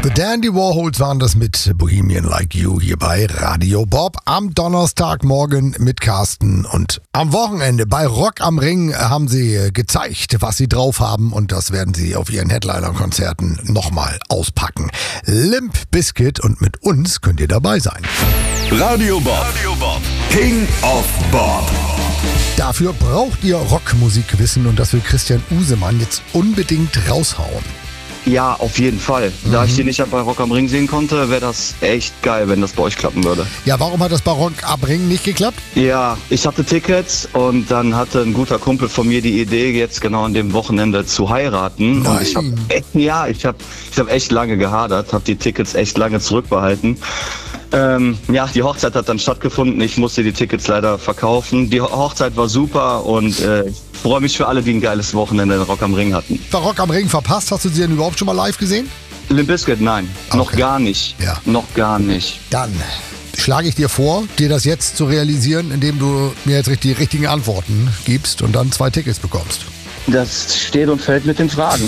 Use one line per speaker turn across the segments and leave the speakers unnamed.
The Dandy Warhols waren das mit Bohemian Like You hier bei Radio Bob. Am Donnerstagmorgen mit Carsten und am Wochenende bei Rock am Ring haben sie gezeigt, was sie drauf haben, und das werden sie auf ihren Headliner-Konzerten nochmal auspacken. Limp Bizkit, und mit uns könnt ihr dabei sein.
Radio Bob, King of Bob.
Dafür braucht ihr Rockmusikwissen, und das will Christian Usemann jetzt unbedingt raushauen.
Ja, auf jeden Fall. Da ich die nicht bei Rock am Ring sehen konnte, wäre das echt geil, wenn das bei euch klappen würde.
Ja, warum hat das bei Rock am Ring nicht geklappt?
Ja, ich hatte Tickets und dann hatte ein guter Kumpel von mir die Idee, jetzt genau an dem Wochenende zu heiraten.
Nein.
Und ich hab echt lange gehadert, habe die Tickets echt lange zurückbehalten. Die Hochzeit hat dann stattgefunden. Ich musste die Tickets leider verkaufen. Die Hochzeit war super und ich freue mich für alle, die ein geiles Wochenende in Rock am Ring hatten.
War Rock am Ring verpasst? Hast du sie denn überhaupt schon mal live gesehen?
Limp Bizkit, nein.
Okay.
Noch gar nicht.
Ja.
Noch gar nicht.
Dann schlage ich dir vor, dir das jetzt zu realisieren, indem du mir jetzt die richtigen Antworten gibst und dann 2 Tickets bekommst.
Das steht und fällt mit den Fragen.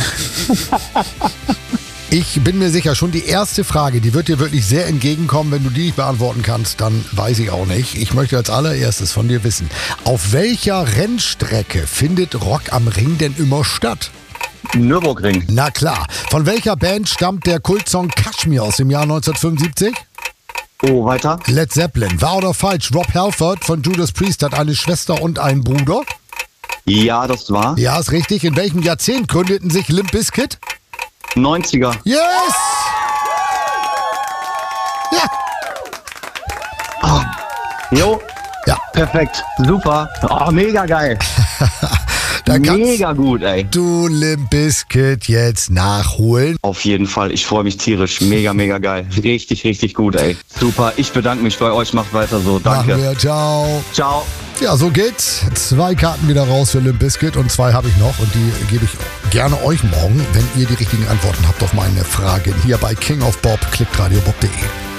Ich bin mir sicher, schon die erste Frage, die wird dir wirklich sehr entgegenkommen. Wenn du die nicht beantworten kannst, dann weiß ich auch nicht. Ich möchte als allererstes von dir wissen, auf welcher Rennstrecke findet Rock am Ring denn immer statt?
Nürburgring.
Na klar. Von welcher Band stammt der Kultsong Kashmir aus dem Jahr 1975?
Oh, weiter?
Led Zeppelin. Wahr oder falsch? Rob Halford von Judas Priest hat eine Schwester und einen Bruder?
Ja, das war.
Ja, ist richtig. In welchem Jahrzehnt gründeten sich Limp Bizkit?
90er.
Yes! Ja.
Jo.
Ja.
Perfekt. Super. Oh, mega geil.
Da kannst
Mega gut, ey.
du Limp Bizkit jetzt nachholen.
Auf jeden Fall. Ich freue mich tierisch. Mega, mega geil. Richtig, richtig gut, ey. Super. Ich bedanke mich bei euch. Macht weiter so.
Machen
Danke.
wir. Ciao.
Ciao.
Ja, so geht's. 2 Karten wieder raus für Limp Bizkit und 2 habe ich noch, und die gebe ich gerne euch morgen, wenn ihr die richtigen Antworten habt auf meine Fragen hier bei King of Bob. Klickt radiobob.de.